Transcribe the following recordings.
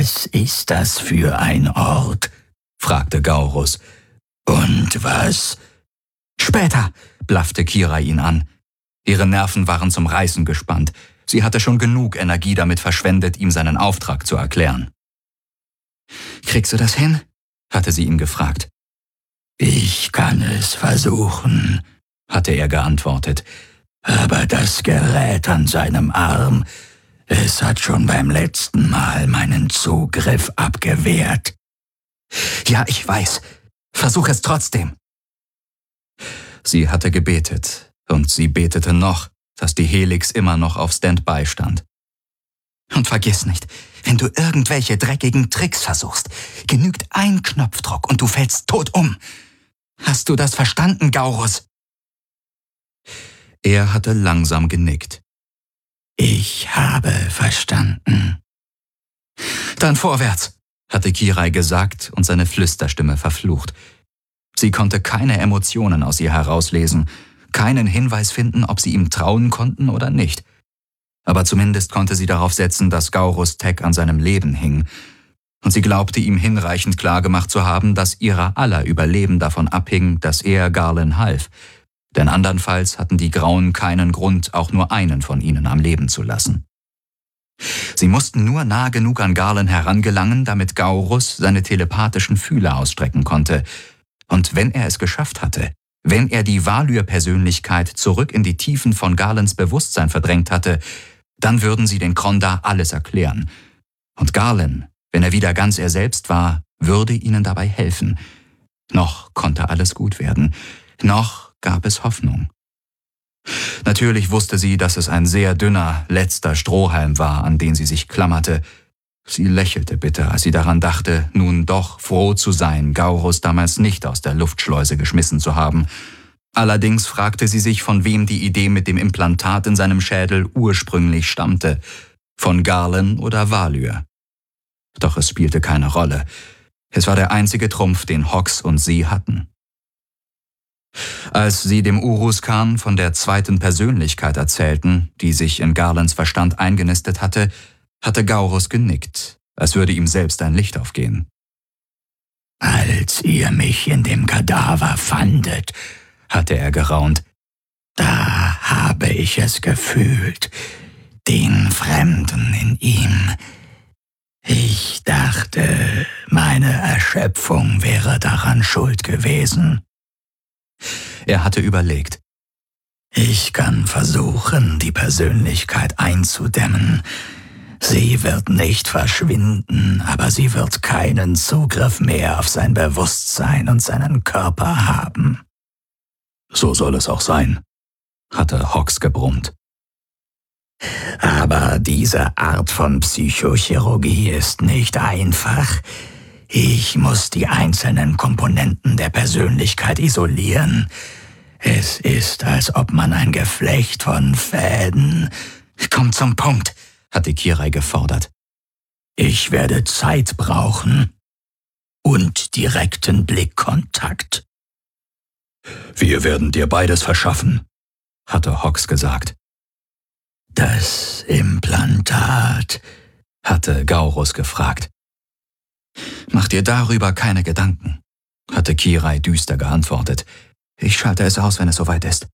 Was ist das für ein Ort?« fragte Gaurus. »Und was?« »Später«, blaffte Kirai ihn an. Ihre Nerven waren zum Reißen gespannt. Sie hatte schon genug Energie damit verschwendet, ihm seinen Auftrag zu erklären. »Kriegst du das hin?« hatte sie ihn gefragt. »Ich kann es versuchen«, hatte er geantwortet. »Aber das Gerät an seinem Arm, es hat schon beim letzten Mal meinen Zugriff abgewehrt.« »Ja, ich weiß. Versuch es trotzdem.« Sie hatte gebetet, und sie betete noch, dass die Helix immer noch auf Standby stand. »Und vergiss nicht, wenn du irgendwelche dreckigen Tricks versuchst, genügt ein Knopfdruck und du fällst tot um. Hast du das verstanden, Gaurus?« Er hatte langsam genickt. »Ich habe verstanden.« »Dann vorwärts«, hatte Kirai gesagt und seine Flüsterstimme verflucht. Sie konnte keine Emotionen aus ihr herauslesen, keinen Hinweis finden, ob sie ihm trauen konnten oder nicht. Aber zumindest konnte sie darauf setzen, dass Gaurus Tech an seinem Leben hing. Und sie glaubte ihm hinreichend klargemacht zu haben, dass ihrer aller Überleben davon abhing, dass er Garland half. Denn andernfalls hatten die Grauen keinen Grund, auch nur einen von ihnen am Leben zu lassen. Sie mussten nur nah genug an Garland herangelangen, damit Gaurus seine telepathischen Fühler ausstrecken konnte. Und wenn er es geschafft hatte, wenn er die Valyr-Persönlichkeit zurück in die Tiefen von Garlands Bewusstsein verdrängt hatte, dann würden sie den Krondar alles erklären. Und Garland, wenn er wieder ganz er selbst war, würde ihnen dabei helfen. Noch konnte alles gut werden. Noch gab es Hoffnung. Natürlich wusste sie, dass es ein sehr dünner, letzter Strohhalm war, an den sie sich klammerte. Sie lächelte bitter, als sie daran dachte, nun doch froh zu sein, Gaurus damals nicht aus der Luftschleuse geschmissen zu haben. Allerdings fragte sie sich, von wem die Idee mit dem Implantat in seinem Schädel ursprünglich stammte. Von Garland oder Valyr. Doch es spielte keine Rolle. Es war der einzige Trumpf, den Hox und sie hatten. Als sie dem Uruzkan von der zweiten Persönlichkeit erzählten, die sich in Garlands Verstand eingenistet hatte Gaurus genickt, als würde ihm selbst ein Licht aufgehen. »Als ihr mich in dem Kadaver fandet«, hatte er geraunt, »da habe ich es gefühlt, den Fremden in ihm. Ich dachte, meine Erschöpfung wäre daran schuld gewesen.« Er hatte überlegt. »Ich kann versuchen, die Persönlichkeit einzudämmen. Sie wird nicht verschwinden, aber sie wird keinen Zugriff mehr auf sein Bewusstsein und seinen Körper haben.« »So soll es auch sein«, hatte Hox gebrummt. »Aber diese Art von Psychochirurgie ist nicht einfach. Ich muss die einzelnen Komponenten der Persönlichkeit isolieren. Es ist, als ob man ein Geflecht von Fäden...« »Komm zum Punkt«, hatte Kirai gefordert. »Ich werde Zeit brauchen und direkten Blickkontakt.« »Wir werden dir beides verschaffen«, hatte Hox gesagt. »Das Implantat«, hatte Gaurus gefragt. »Mach dir darüber keine Gedanken«, hatte Kirai düster geantwortet. »Ich schalte es aus, wenn es soweit ist.«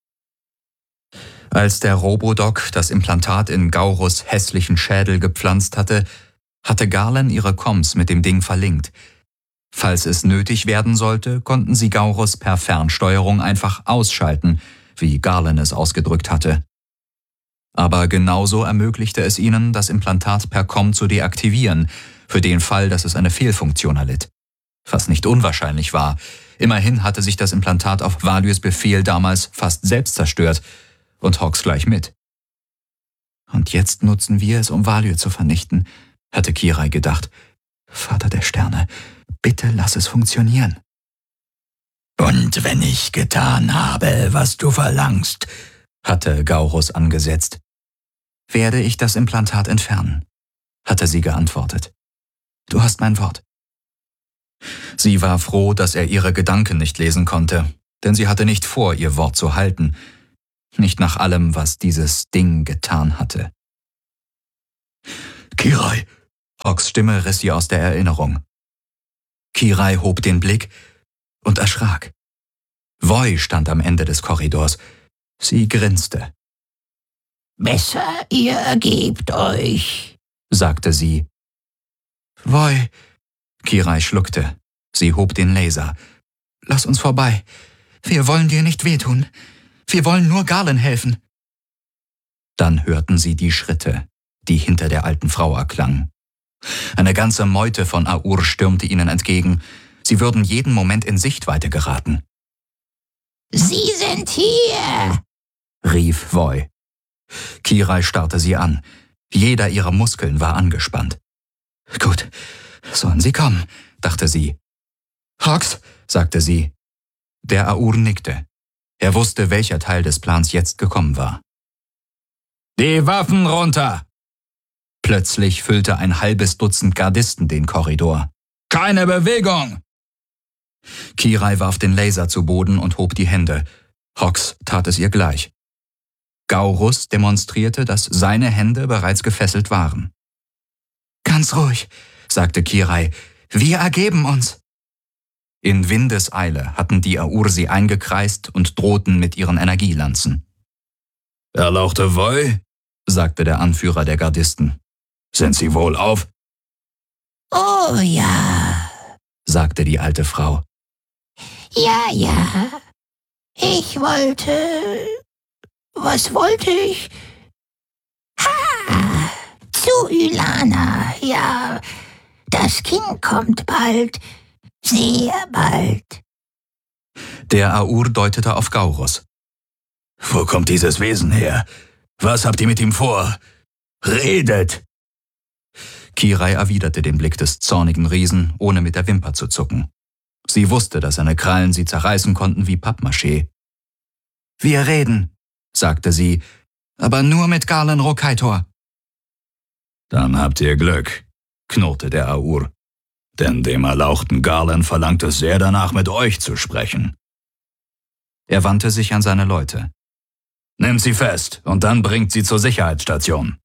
Als der Robodoc das Implantat in Gaurus' hässlichen Schädel gepflanzt hatte Garland ihre Comms mit dem Ding verlinkt. Falls es nötig werden sollte, konnten sie Gaurus per Fernsteuerung einfach ausschalten, wie Garland es ausgedrückt hatte. Aber genauso ermöglichte es ihnen, das Implantat per Comm zu deaktivieren, für den Fall, dass es eine Fehlfunktion erlitt. Was nicht unwahrscheinlich war. Immerhin hatte sich das Implantat auf Valyrs Befehl damals fast selbst zerstört und Hox gleich mit. Und jetzt nutzen wir es, um Valyr zu vernichten, hatte Kirai gedacht. Vater der Sterne, bitte lass es funktionieren. »Und wenn ich getan habe, was du verlangst«, hatte Gaurus angesetzt. »Werde ich das Implantat entfernen«, hatte sie geantwortet. »Du hast mein Wort.« Sie war froh, dass er ihre Gedanken nicht lesen konnte, denn sie hatte nicht vor, ihr Wort zu halten. Nicht nach allem, was dieses Ding getan hatte. »Kirai, Hawks Stimme riss sie aus der Erinnerung. Kirai hob den Blick und erschrak. Voi stand am Ende des Korridors. Sie grinste. »Besser, ihr ergebt euch«, sagte sie. »Voi«, Kirai schluckte. Sie hob den Laser. »Lass uns vorbei. Wir wollen dir nicht wehtun. Wir wollen nur Galen helfen.« Dann hörten sie die Schritte, die hinter der alten Frau erklangen. Eine ganze Meute von Aur stürmte ihnen entgegen. Sie würden jeden Moment in Sichtweite geraten. »Sie sind hier«, rief Voi. Kirai starrte sie an. Jeder ihrer Muskeln war angespannt. »Gut, sollen sie kommen«, dachte sie. »Hawks«, sagte sie. Der Aur nickte. Er wusste, welcher Teil des Plans jetzt gekommen war. »Die Waffen runter!« Plötzlich füllte ein halbes Dutzend Gardisten den Korridor. »Keine Bewegung!« Kirai warf den Laser zu Boden und hob die Hände. Hawks tat es ihr gleich. Gaurus demonstrierte, dass seine Hände bereits gefesselt waren. »Ganz ruhig«, sagte Kirai. »Wir ergeben uns.« In Windeseile hatten die Aur sie eingekreist und drohten mit ihren Energielanzen. »Erlauchte Voi«, sagte der Anführer der Gardisten. »Sind Sie wohlauf?« »Oh ja«, sagte die alte Frau. Ja, ich wollte... Was wollte ich? Zu Ylana, ja. Das Kind kommt bald, sehr bald.« Der Aur deutete auf Gaurus. »Wo kommt dieses Wesen her? Was habt ihr mit ihm vor? Redet!« Kirai erwiderte den Blick des zornigen Riesen, ohne mit der Wimper zu zucken. Sie wusste, dass seine Krallen sie zerreißen konnten wie Pappmaché. »Wir reden«, sagte sie, »aber nur mit Galen Rokaitor.« »Dann habt ihr Glück«, knurrte der Aur. »Denn dem erlauchten Galen verlangt es sehr danach, mit euch zu sprechen.« Er wandte sich an seine Leute. »Nehmt sie fest und dann bringt sie zur Sicherheitsstation.«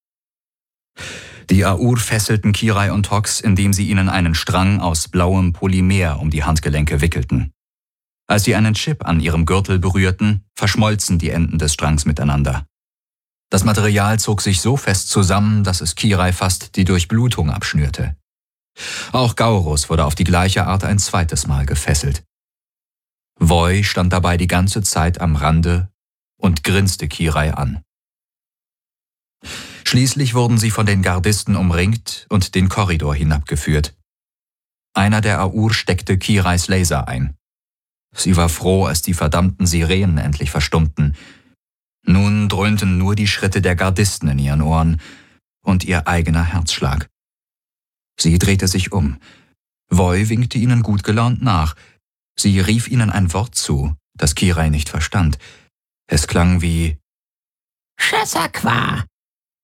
Die Aur fesselten Kirai und Hawks, indem sie ihnen einen Strang aus blauem Polymer um die Handgelenke wickelten. Als sie einen Chip an ihrem Gürtel berührten, verschmolzen die Enden des Strangs miteinander. Das Material zog sich so fest zusammen, dass es Kirai fast die Durchblutung abschnürte. Auch Gaurus wurde auf die gleiche Art ein zweites Mal gefesselt. Voi stand dabei die ganze Zeit am Rande und grinste Kirai an. Schließlich wurden sie von den Gardisten umringt und den Korridor hinabgeführt. Einer der Aur steckte Kirais Laser ein. Sie war froh, als die verdammten Sirenen endlich verstummten. Nun dröhnten nur die Schritte der Gardisten in ihren Ohren und ihr eigener Herzschlag. Sie drehte sich um. Voi winkte ihnen gut gelaunt nach. Sie rief ihnen ein Wort zu, das Kirai nicht verstand. Es klang wie »Shasakwa«.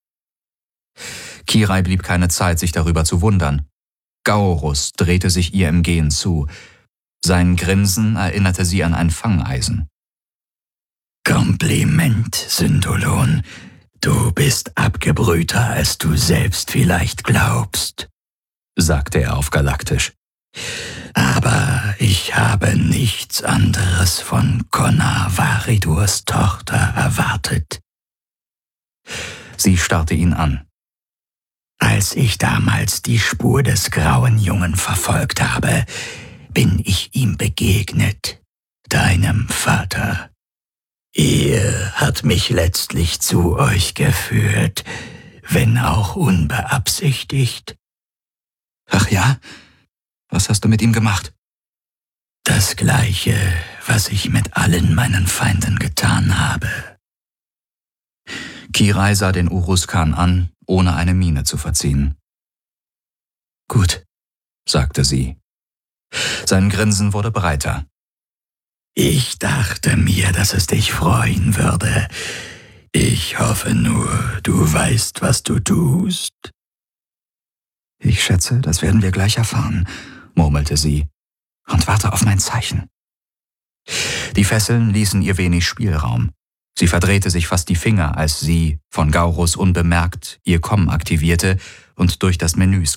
Kirai blieb keine Zeit, sich darüber zu wundern. Gaurus drehte sich ihr im Gehen zu. Sein Grinsen erinnerte sie an ein Fangeisen. »Kompliment, Syndolon. Du bist abgebrühter, als du selbst vielleicht glaubst«, sagte er auf Galaktisch. »Aber ich habe nichts anderes von Konna Varidurs Tochter erwartet.« Sie starrte ihn an. »Als ich damals die Spur des grauen Jungen verfolgt habe, bin ich ihm begegnet, deinem Vater. Er hat mich letztlich zu euch geführt, wenn auch unbeabsichtigt.« »Ach ja? Was hast du mit ihm gemacht?« »Das Gleiche, was ich mit allen meinen Feinden getan habe.« Kirai sah den Uruzkan an, ohne eine Miene zu verziehen. »Gut«, sagte sie. Sein Grinsen wurde breiter. »Ich dachte mir, dass es dich freuen würde. Ich hoffe nur, du weißt, was du tust.« »Ich schätze, das werden wir gleich erfahren«, murmelte sie, »und warte auf mein Zeichen.« Die Fesseln ließen ihr wenig Spielraum. Sie verdrehte sich fast die Finger, als sie, von Gaurus unbemerkt, ihr Komm aktivierte und durch das Menü